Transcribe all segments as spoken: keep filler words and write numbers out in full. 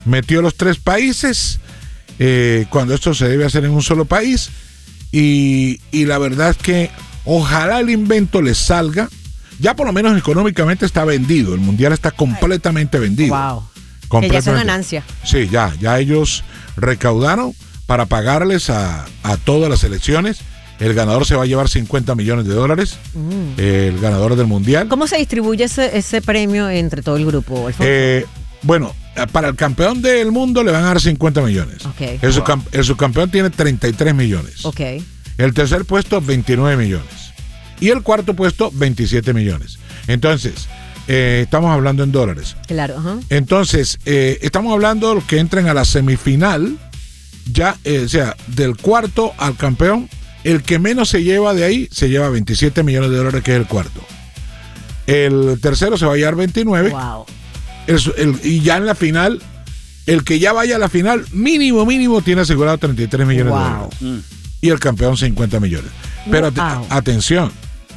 metió los tres países, eh, cuando esto se debe hacer en un solo país, y, y la verdad es que ojalá el invento les salga. Ya por lo menos económicamente está vendido, el mundial está completamente vendido. Wow. Completamente. Que ya es ganancia. Sí, ya, ya ellos recaudaron para pagarles a, a todas las selecciones. El ganador se va a llevar cincuenta millones de dólares, mm. el ganador del mundial. ¿Cómo se distribuye ese, ese premio entre todo el grupo? Eh, bueno, para el campeón del mundo le van a dar cincuenta millones. Okay. El, subcampe- el subcampeón tiene treinta y tres millones. Okay. El tercer puesto, veintinueve millones. Y el cuarto puesto, veintisiete millones. Entonces, eh, estamos hablando en dólares. Claro. Uh-huh. Entonces, eh, estamos hablando de los que entren a la semifinal, ya, eh, o sea, del cuarto al campeón, el que menos se lleva de ahí, se lleva veintisiete millones de dólares, que es el cuarto. El tercero se va a llevar veintinueve. Wow. El, el, y ya en la final, el que ya vaya a la final, mínimo, mínimo, tiene asegurado treinta y tres millones wow. de dólares. Mm. Y el campeón, cincuenta millones. Pero wow. at- atención.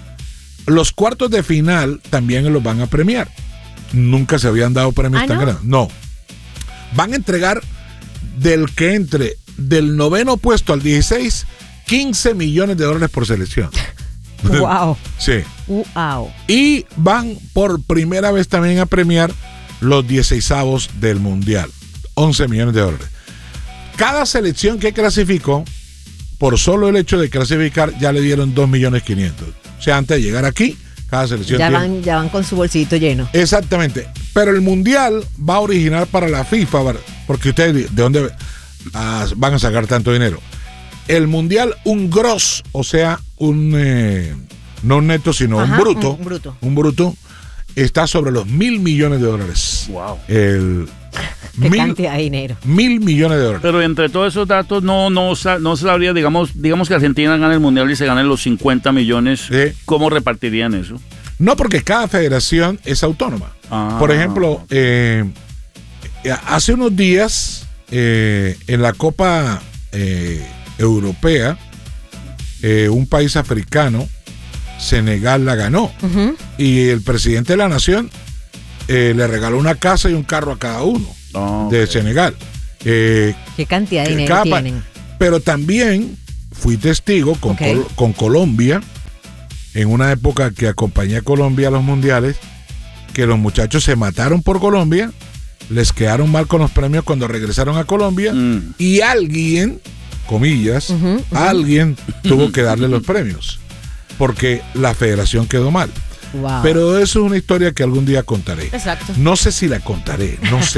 Los cuartos de final también los van a premiar. Nunca se habían dado premios ¿Ah, tan no? grandes. No. Van a entregar del que entre del noveno puesto al dieciséis, quince millones de dólares por selección. Wow. Sí. Wow. Y van por primera vez también a premiar los dieciseisavos del mundial. once millones de dólares. Cada selección que clasificó, por solo el hecho de clasificar, ya le dieron dos millones quinientos. O sea, antes de llegar aquí, cada selección ya tiene... van, ya van con su bolsito lleno. Exactamente. Pero el mundial va a originar para la FIFA, porque ustedes, ¿de dónde ah, van a sacar tanto dinero? El mundial, un gross, o sea, un eh, no un neto, sino Ajá, un bruto. Un, un bruto. Un bruto está sobre los mil millones de dólares. Wow. El Qué mil, cantidad de dinero. Mil millones de dólares. Pero entre todos esos datos no no no se sabría, digamos, digamos que Argentina gana el mundial y se ganan los cincuenta millones. Sí. ¿Cómo repartirían eso? No, porque cada federación es autónoma. Ah. Por ejemplo, eh, hace unos días eh, en la Copa eh, Europea, eh, un país africano, Senegal, la ganó. Uh-huh. Y el presidente de la nación eh, le regaló una casa y un carro a cada uno oh, de okay. Senegal. Eh, ¿Qué cantidad de dinero tienen? Pero también fui testigo con, okay. Col- con Colombia, en una época que acompañé a Colombia a los mundiales, que los muchachos se mataron por Colombia, les quedaron mal con los premios cuando regresaron a Colombia, mm. y alguien, comillas, uh-huh, uh-huh. alguien tuvo que darle los premios, porque la federación quedó mal. Wow. Pero eso es una historia que algún día contaré. Exacto. No sé si la contaré, no sé.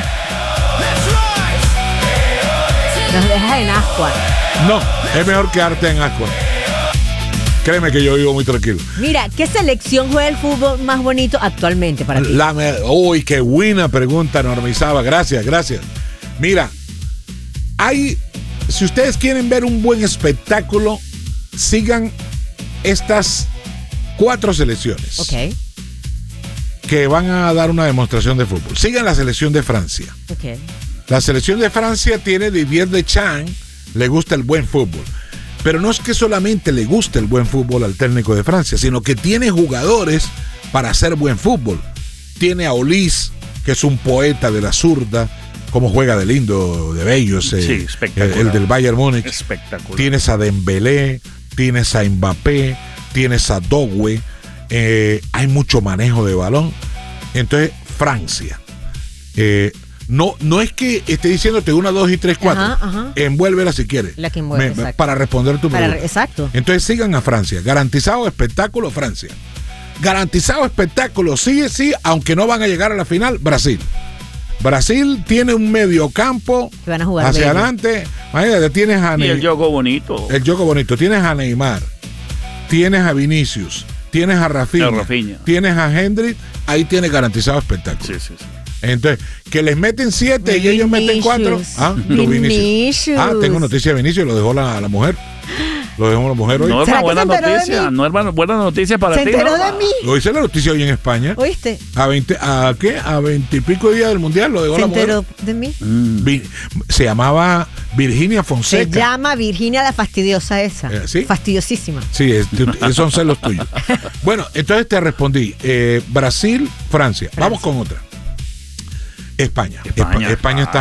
Nos dejas en ascua. No, es mejor quedarte en ascua. Créeme que yo vivo muy tranquilo. Mira, ¿qué selección juega el fútbol más bonito actualmente para ti? La me- Uy, qué buena pregunta, Normizaba. Gracias, gracias. Mira, hay, si ustedes quieren ver un buen espectáculo, sigan estas cuatro selecciones. Ok. Que van a dar una demostración de fútbol. Sigan la selección de Francia. Ok. La selección de Francia tiene Didier Deschamps, le gusta el buen fútbol. Pero no es que solamente le guste el buen fútbol al técnico de Francia, sino que tiene jugadores para hacer buen fútbol. Tiene a Olise, que es un poeta de la zurda, como juega de lindo, de bello, ese, sí, espectacular. El, el del Bayern Múnich. Espectacular. Tienes a Dembélé, tienes a Mbappé, tienes a Doué, eh, hay mucho manejo de balón. Entonces, Francia. Eh, No, no es que esté diciéndote una, dos y tres, cuatro. Ajá, ajá. Envuélvela si quieres. La que envuelve, Me, para responder tu para, pregunta. Exacto. Entonces sigan a Francia. Garantizado espectáculo, Francia. Garantizado espectáculo, sí, sí, aunque no van a llegar a la final, Brasil. Brasil tiene un mediocampo que van a jugar hacia bello. adelante. Imagínate, tienes a y el juego bonito. El juego bonito. Tienes a Neymar, tienes a Vinicius, tienes a Rafinha, Rafinha. tienes a Hendrick. Ahí tienes garantizado espectáculo. Sí, sí, sí. Entonces, que les meten siete Vinicius. y ellos meten cuatro. Ah, los Vinicius. Ah, tengo noticia de Vinicius, lo dejó la, la mujer. Lo dejó la mujer hoy. No es una buena noticia, no es buena noticia para ti. ti. ¿Se enteró ¿no? de mí? Lo hice la noticia hoy en España. ¿Oíste? A veinte, ¿a qué? A veintipico días del mundial lo dejó ¿Se la mujer. ¿Se enteró de mí? Mm. Vi, se llamaba Virginia Fonseca. Se llama Virginia la fastidiosa esa. Eh, ¿sí? Fastidiosísima. Sí, es, esos son celos tuyos. Bueno, entonces te respondí. Eh, Brasil, Francia. Francia. Vamos con otra. España. España, España está